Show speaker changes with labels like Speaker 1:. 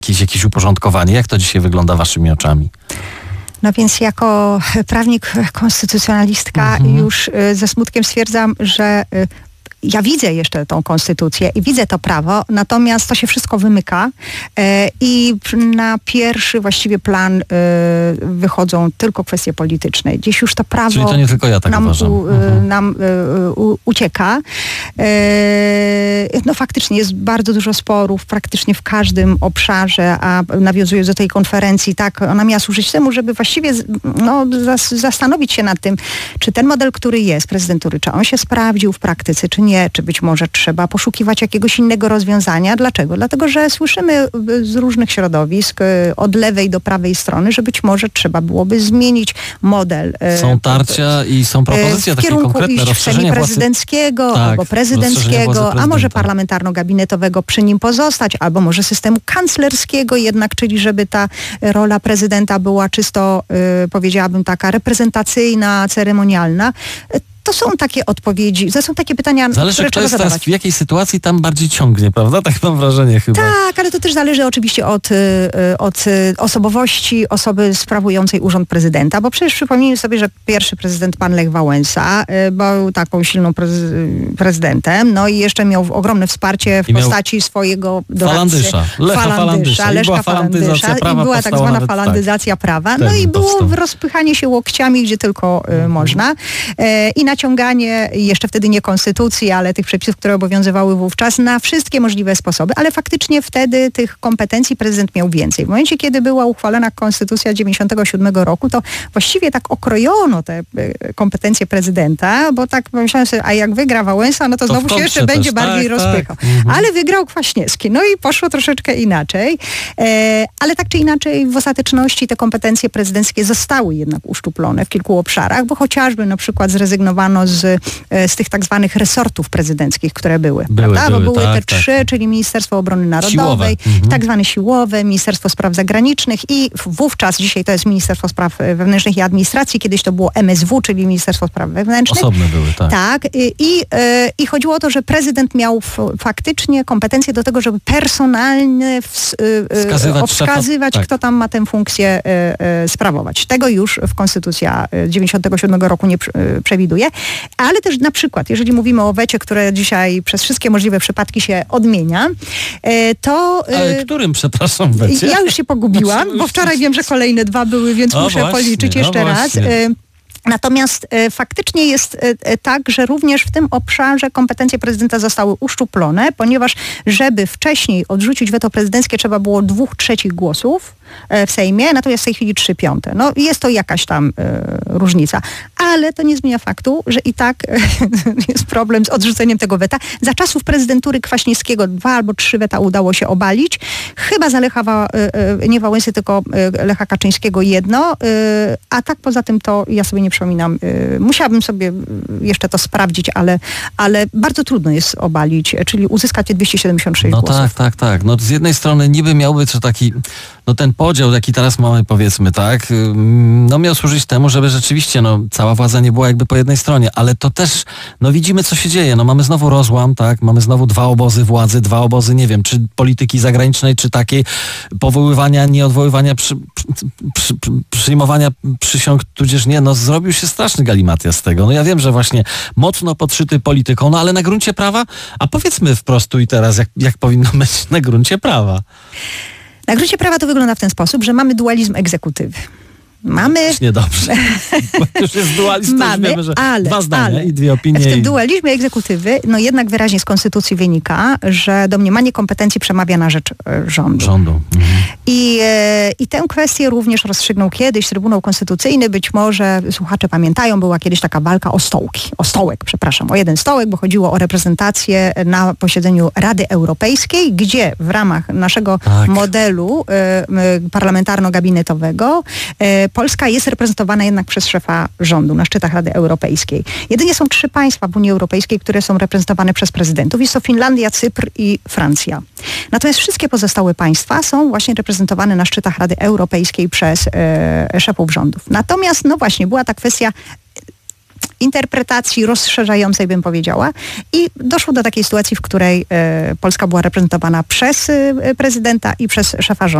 Speaker 1: jakieś uporządkowanie? Jak to dzisiaj wygląda waszymi oczami?
Speaker 2: No więc jako prawnik, konstytucjonalistka już ze smutkiem stwierdzam, że ja widzę jeszcze tą konstytucję i widzę to prawo, natomiast to się wszystko wymyka i na pierwszy właściwie plan wychodzą tylko kwestie polityczne. Gdzieś już to prawo
Speaker 1: Czyli to nie tylko ja tak
Speaker 2: nam ucieka. No faktycznie jest bardzo dużo sporów praktycznie w każdym obszarze, a nawiązując do tej konferencji, tak, ona miała służyć temu, żeby właściwie zastanowić się nad tym, czy ten model, który jest prezydentury, czy on się sprawdził w praktyce, czy nie, czy być może trzeba poszukiwać jakiegoś innego rozwiązania. Dlaczego? Dlatego, że słyszymy z różnych środowisk, od lewej do prawej strony, że być może trzeba byłoby zmienić model.
Speaker 1: Są tarcia i są propozycje takie konkretne,
Speaker 2: rozszerzenia prezydenckiego albo prezydenckiego, a może parlamentarno-gabinetowego przy nim pozostać, albo może systemu kanclerskiego jednak, czyli żeby ta rola prezydenta była czysto, powiedziałabym, taka reprezentacyjna, ceremonialna. To są takie odpowiedzi, to są takie pytania,
Speaker 1: zależy,
Speaker 2: które trzeba zadawać.
Speaker 1: Teraz w jakiej sytuacji tam bardziej ciągnie, prawda? Tak mam wrażenie chyba.
Speaker 2: Tak, ale to też zależy oczywiście od osobowości osoby sprawującej urząd prezydenta, bo przecież przypomnijmy sobie, że pierwszy prezydent, pan Lech Wałęsa, był taką silną prezydentem, no i jeszcze miał ogromne wsparcie w postaci swojego doradcy. Leszka Falandysza. I była tak zwana falandyzacja prawa. No i było rozpychanie się łokciami, gdzie tylko można. I naciąganie, jeszcze wtedy nie konstytucji, ale tych przepisów, które obowiązywały wówczas, na wszystkie możliwe sposoby, ale faktycznie wtedy tych kompetencji prezydent miał więcej. W momencie, kiedy była uchwalona konstytucja 97 roku, to właściwie tak okrojono te kompetencje prezydenta, bo tak pomyślałem sobie, a jak wygra Wałęsa, no to znowu się jeszcze będzie bardziej rozpychał. Ale wygrał Kwaśniewski, no i poszło troszeczkę inaczej, ale tak czy inaczej w ostateczności te kompetencje prezydenckie zostały jednak uszczuplone w kilku obszarach, bo chociażby na przykład zrezygnowano z tych tak zwanych resortów prezydenckich, które były. Bo były te trzy, czyli Ministerstwo Obrony Narodowej, tak zwane siłowe, Ministerstwo Spraw Zagranicznych i wówczas, dzisiaj to jest Ministerstwo Spraw Wewnętrznych i Administracji, kiedyś to było MSW, czyli Ministerstwo Spraw Wewnętrznych.
Speaker 1: Osobne były, tak.
Speaker 2: Tak. I chodziło o to, że prezydent miał faktycznie kompetencje do tego, żeby personalnie wskazywać kto tam ma tę funkcję sprawować. Tego już w Konstytucja 97 roku nie przewiduje, ale też na przykład, jeżeli mówimy o wecie, które dzisiaj przez wszystkie możliwe przypadki się odmienia, to...
Speaker 1: Ale którym, przepraszam, wecie?
Speaker 2: Ja już się pogubiłam, bo wczoraj wiem, że kolejne dwa były, więc muszę policzyć jeszcze raz. Natomiast faktycznie jest tak, że również w tym obszarze kompetencje prezydenta zostały uszczuplone, ponieważ żeby wcześniej odrzucić weto prezydenckie trzeba było 2/3 głosów w Sejmie, natomiast w tej chwili 3/5. No jest to jakaś tam różnica, ale to nie zmienia faktu, że i tak jest problem z odrzuceniem tego weta. Za czasów prezydentury Kwaśniewskiego 2 albo 3 weta udało się obalić. Chyba za nie Wałęsy, tylko Lecha Kaczyńskiego 1, a tak poza tym to ja sobie nie przypominam. Musiałabym sobie jeszcze to sprawdzić, ale bardzo trudno jest obalić, czyli uzyskać te 276 głosów.
Speaker 1: Tak. No z jednej strony niby miałby to taki, no ten podział, jaki teraz mamy, powiedzmy, tak, no miał służyć temu, żeby rzeczywiście, no cała władza nie była jakby po jednej stronie, ale to też, no widzimy, co się dzieje, no mamy znowu rozłam, tak, mamy znowu 2 obozy władzy, 2 obozy, nie wiem, czy polityki zagranicznej, czy takiej powoływania, nieodwoływania, przyjmowania przysiąg, tudzież nie, no zrobił się straszny galimatias z tego. No ja wiem, że właśnie mocno podszyty polityką, no ale na gruncie prawa, a powiedzmy wprost tu i teraz, jak powinno być na gruncie prawa.
Speaker 2: Na gruncie prawa to wygląda w ten sposób, że mamy dualizm egzekutywy.
Speaker 1: Niedobrze. Już jest dualizm, to już wiemy, że 2 zdania i 2 opinie.
Speaker 2: W tym dualizmie egzekutywy, no jednak wyraźnie z konstytucji wynika, że domniemanie kompetencji przemawia na rzecz rządu. I tę kwestię również rozstrzygnął kiedyś Trybunał Konstytucyjny. Być może słuchacze pamiętają, była kiedyś taka walka o jeden stołek, bo chodziło o reprezentację na posiedzeniu Rady Europejskiej, gdzie w ramach naszego modelu parlamentarno-gabinetowego Polska jest reprezentowana jednak przez szefa rządu na szczytach Rady Europejskiej. Jedynie są 3 państwa w Unii Europejskiej, które są reprezentowane przez prezydentów. Jest to Finlandia, Cypr i Francja. Natomiast wszystkie pozostałe państwa są właśnie reprezentowane na szczytach Rady Europejskiej przez szefów rządów. Natomiast, no właśnie, była ta kwestia interpretacji rozszerzającej, bym powiedziała. I doszło do takiej sytuacji, w której Polska była reprezentowana przez prezydenta i przez szefa rządu.